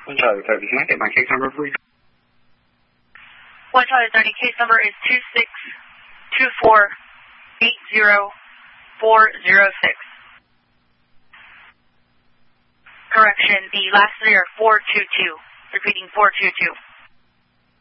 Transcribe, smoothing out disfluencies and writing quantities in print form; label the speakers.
Speaker 1: 1 Charlie 30, can I get my case number, please?
Speaker 2: 1 Charlie 30, case number is 262480406. Correction, the last three are 422. Repeating, 422.